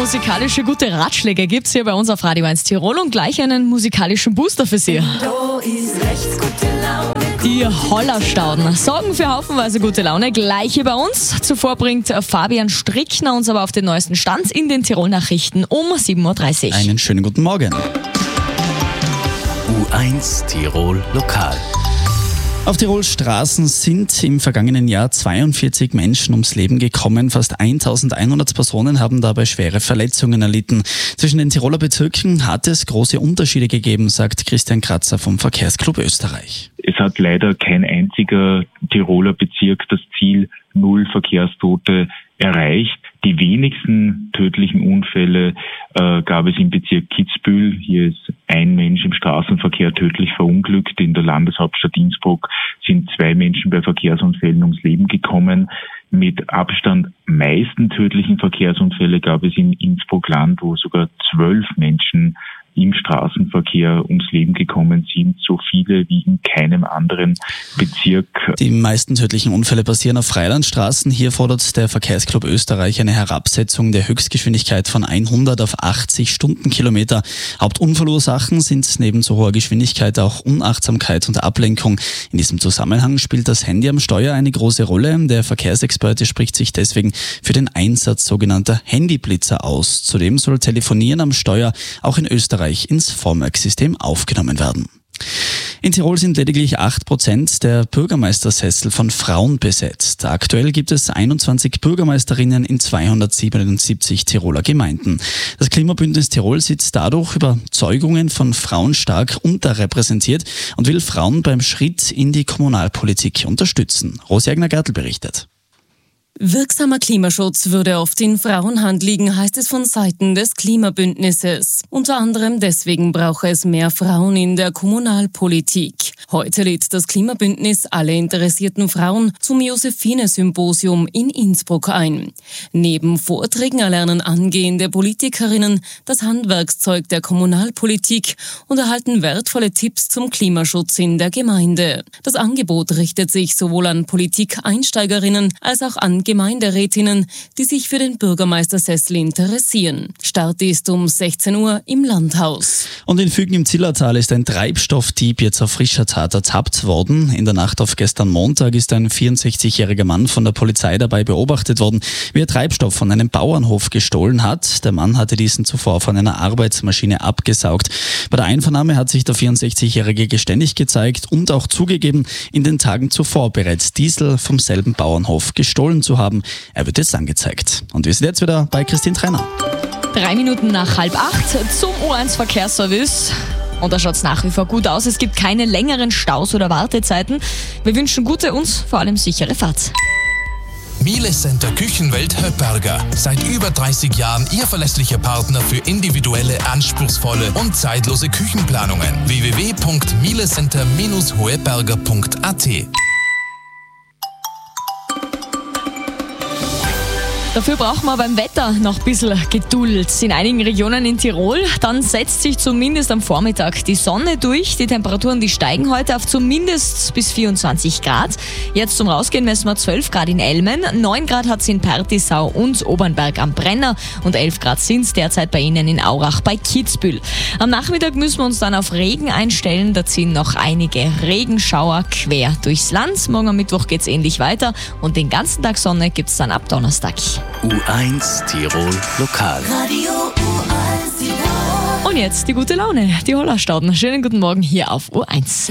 musikalische gute Ratschläge gibt's hier bei uns auf Radio 1 Tirol und gleich einen musikalischen Booster für Sie. Die Hollerstauden sorgen für haufenweise gute Laune, gleich hier bei uns. Zuvor bringt Fabian Strickner uns aber auf den neuesten Stand in den Tirol-Nachrichten um 7.30 Uhr. Einen schönen guten Morgen. U1 Tirol Lokal. Auf Tirols Straßen sind im vergangenen Jahr 42 Menschen ums Leben gekommen. Fast 1100 Personen haben dabei schwere Verletzungen erlitten. Zwischen den Tiroler Bezirken hat es große Unterschiede gegeben, sagt Christian Kratzer vom Verkehrsclub Österreich. Es hat leider kein einziger Tiroler Bezirk das Ziel 0 Verkehrstote erreicht. Die wenigsten tödlichen Unfälle gab es im Bezirk Kitzbühel. Hier ist ein Mensch im Straßenverkehr tödlich verunglückt. In der Landeshauptstadt Innsbruck sind 2 Menschen bei Verkehrsunfällen ums Leben gekommen. Mit Abstand meisten tödlichen Verkehrsunfälle gab es in Innsbruck-Land, wo sogar 12 Menschen im Straßenverkehr ums Leben gekommen sind, so viele wie in keinem anderen Bezirk. Die meisten tödlichen Unfälle passieren auf Freilandstraßen. Hier fordert der Verkehrsclub Österreich eine Herabsetzung der Höchstgeschwindigkeit von 100 auf 80 Stundenkilometer. Hauptunfallursachen sind neben zu hoher Geschwindigkeit auch Unachtsamkeit und Ablenkung. In diesem Zusammenhang spielt das Handy am Steuer eine große Rolle. Der Verkehrsexperte spricht sich deswegen für den Einsatz sogenannter Handyblitzer aus. Zudem soll Telefonieren am Steuer auch in Österreich ins Vormerksystem aufgenommen werden. In Tirol sind lediglich 8% der Bürgermeistersessel von Frauen besetzt. Aktuell gibt es 21 Bürgermeisterinnen in 277 Tiroler Gemeinden. Das Klimabündnis Tirol sieht dadurch Überzeugungen von Frauen stark unterrepräsentiert und will Frauen beim Schritt in die Kommunalpolitik unterstützen. Rosi Egner-Gertl berichtet. Wirksamer Klimaschutz würde oft in Frauenhand liegen, heißt es von Seiten des Klimabündnisses. Unter anderem deswegen brauche es mehr Frauen in der Kommunalpolitik. Heute lädt das Klimabündnis alle interessierten Frauen zum Josephine-Symposium in Innsbruck ein. Neben Vorträgen erlernen angehende Politikerinnen das Handwerkszeug der Kommunalpolitik und erhalten wertvolle Tipps zum Klimaschutz in der Gemeinde. Das Angebot richtet sich sowohl an Politikeinsteigerinnen als auch an Gemeinderätinnen, die sich für den Bürgermeistersessel interessieren. Start ist um 16 Uhr im Landhaus. Und in Fügen im Zillertal ist ein Treibstoffdieb jetzt auf frischer Tat ertappt worden. In der Nacht auf gestern Montag ist ein 64-jähriger Mann von der Polizei dabei beobachtet worden, wie er Treibstoff von einem Bauernhof gestohlen hat. Der Mann hatte diesen zuvor von einer Arbeitsmaschine abgesaugt. Bei der Einvernahme hat sich der 64-jährige geständig gezeigt und auch zugegeben, in den Tagen zuvor bereits Diesel vom selben Bauernhof gestohlen zu haben. Er wird jetzt angezeigt. Und wir sind jetzt wieder bei Christine Trainer. 3 Minuten nach 7:30 zum U1 Verkehrsservice. Und da schaut es nach wie vor gut aus. Es gibt keine längeren Staus oder Wartezeiten. Wir wünschen gute und vor allem sichere Fahrt. Miele Center Küchenwelt Höpperger. Seit über 30 Jahren Ihr verlässlicher Partner für individuelle, anspruchsvolle und zeitlose Küchenplanungen. www.mielecenter-hoeberger.at. Dafür braucht man beim Wetter noch ein bisschen Geduld. In einigen Regionen in Tirol, dann setzt sich zumindest am Vormittag die Sonne durch. Die Temperaturen, die steigen heute auf zumindest bis 24 Grad. Jetzt zum Rausgehen messen wir 12 Grad in Elmen, 9 Grad hat es in Pertisau und Obernberg am Brenner und 11 Grad sind es derzeit bei Ihnen in Aurach bei Kitzbühel. Am Nachmittag müssen wir uns dann auf Regen einstellen. Da ziehen noch einige Regenschauer quer durchs Land. Morgen am Mittwoch geht es ähnlich weiter und den ganzen Tag Sonne gibt es dann ab Donnerstag. U1 Tirol Lokal. Radio U1 Tirol. Und jetzt die gute Laune, die Hollerstauden. Schönen guten Morgen hier auf U1.